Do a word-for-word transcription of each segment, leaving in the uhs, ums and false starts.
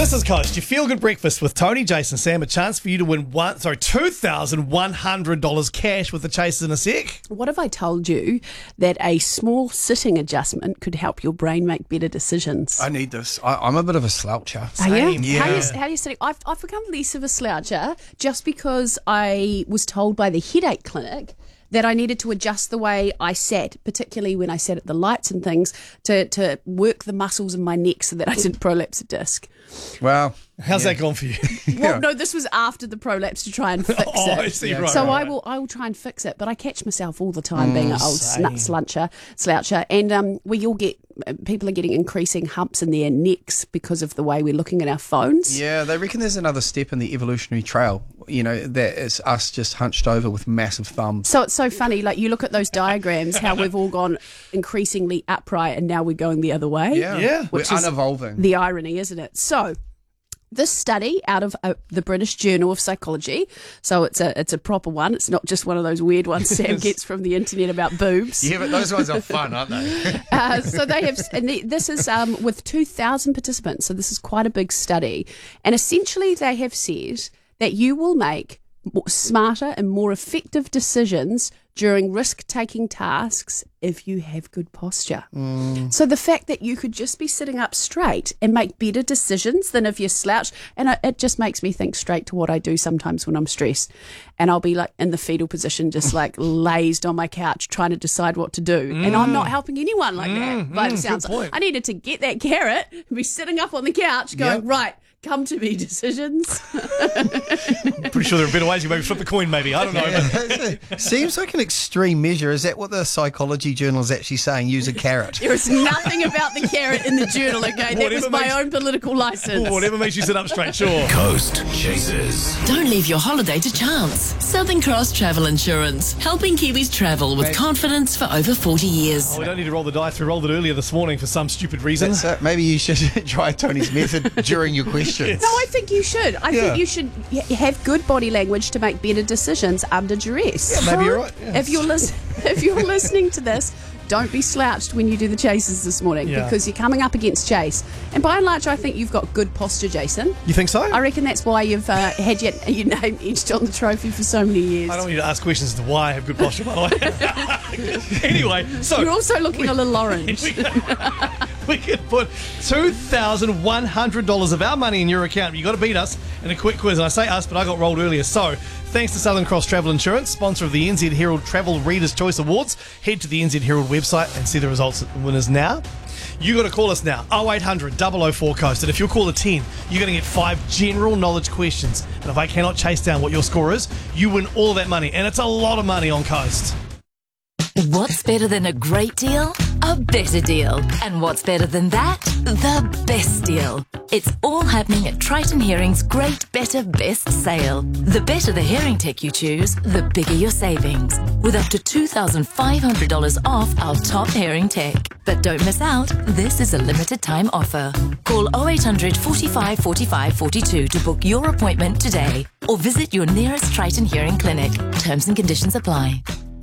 This is Coast, your feel-good breakfast with Tony, Jason, Sam. A chance for you to win one, sorry, two thousand one hundred dollars cash with the Chasers in a sec. What if I told you that a small sitting adjustment could help your brain make better decisions? I need this. I, I'm a bit of a sloucher. Are you? Same, How, yeah. you, how are you sitting? I've, I've become less of a sloucher just because I was told by the headache clinic that I needed to adjust the way I sat, particularly when I sat at the lights and things, to, to work the muscles in my neck so that I didn't prolapse a disc. Well, How's that gone for you? Well, no, this was after the prolapse to try and fix oh, it. I see, right, so right, I right. will I will try and fix it, but I catch myself all the time being an old same. snut sluncher, sloucher, and um, we all get people are getting increasing humps in their necks because of the way we're looking at our phones. yeah, they reckon there's another step in the evolutionary trail, you know, that is us just hunched over with massive thumbs. So it's so funny, like you look at those diagrams, how we've all gone increasingly upright and now we're going the other way. Yeah, Yeah. we're Which is unevolving. The irony, isn't it? So this study out of uh, the British Journal of Psychology, so it's a it's a proper one. It's not just one of those weird ones Sam gets from the internet about boobs. Yeah, but those ones are fun, aren't they? Uh, so they have, and the, this is um, with two thousand participants. So this is quite a big study, and essentially they have said that you will make more smarter and more effective decisions during risk-taking tasks if you have good posture. Mm. So the fact that you could just be sitting up straight and make better decisions than if you're slouched, and it, it just makes me think straight to what I do sometimes when I'm stressed, and I'll be like in the fetal position, just like lazed on my couch trying to decide what to do, mm. and I'm not helping anyone like that. Mm, By the mm, sounds, good point. I needed to get that carrot and be sitting up on the couch going, Yep. right, come to me decisions. Pretty sure there are better ways. You maybe flip the coin, maybe. I don't know. But Seems like an extreme measure. Is that what the psychology journal is actually saying? Use a carrot. There is nothing about the carrot in the journal, okay? That Whatever was my makes- own political license. whatever makes you sit up straight, sure. Coast Chasers. Don't leave your holiday to chance. Southern Cross Travel Insurance, helping Kiwis travel with Mate. confidence for over forty years. Oh, we don't need to roll the dice. We rolled it earlier this morning for some stupid reason. That's it. Maybe you should try Tony's method during your questions. No, I think you should. I Yeah. think you should y- have good body language to make better decisions under duress. Yeah, maybe you're right. Yeah. If you're lis- if you're listening to this, don't be slouched when you do the Chasers this morning Yeah. because you're coming up against Chase. And by and large, I think you've got good posture, Jason. You think so? I reckon that's why you've uh, had your, your name etched on the trophy for so many years. I don't want you to ask questions as to why I have good posture, by the way. Anyway, so You're also looking a little orange. we can put two thousand one hundred dollars of our money in your account. You've got to beat us in a quick quiz. And I say us, but I got rolled earlier. So thanks to Southern Cross Travel Insurance, sponsor of the N Z Herald Travel Readers' Choice Awards. Head to the N Z Herald website and see the results of the winners now. You got to call us now, oh eight hundred, double oh four coast. And if you're caller ten, you're going to get five general knowledge questions. And if I cannot chase down what your score is, you win all that money. And it's a lot of money on Coast. What's better than a great deal? A better deal. And what's better than that? The best deal. It's all happening at Triton Hearing's Great Better Best Sale. The better the hearing tech you choose, the bigger your savings. With up to two thousand five hundred dollars off our top hearing tech. But don't miss out, this is a limited time offer. Call oh eight hundred, forty-five, forty-five, forty-two to book your appointment today. Or visit your nearest Triton Hearing clinic. Terms and conditions apply.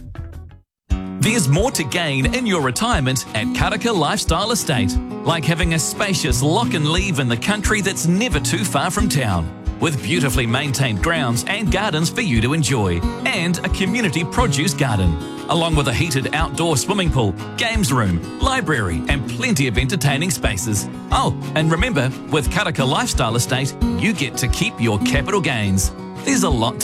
There's more to gain in your retirement at Karaka Lifestyle Estate, like having a spacious lock and leave in the country that's never too far from town, with beautifully maintained grounds and gardens for you to enjoy, and a community produce garden, along with a heated outdoor swimming pool, games room, library, and plenty of entertaining spaces. Oh, and remember, with Karaka Lifestyle Estate, you get to keep your capital gains. There's a lot